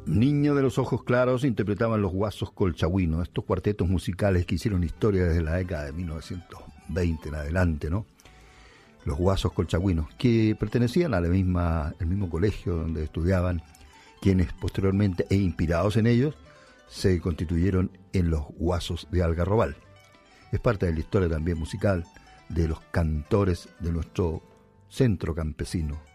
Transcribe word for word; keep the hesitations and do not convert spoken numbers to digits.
Niño de los ojos claros interpretaban los Guasos Colchagüinos, estos cuartetos musicales que hicieron historia desde la década de mil novecientos veinte en adelante, ¿no? Los Guasos Colchagüinos, que pertenecían a la misma, el mismo colegio donde estudiaban, quienes posteriormente, e inspirados en ellos, se constituyeron en los Guasos de Algarrobal. Es parte de la historia también musical de los cantores de nuestro centro campesino,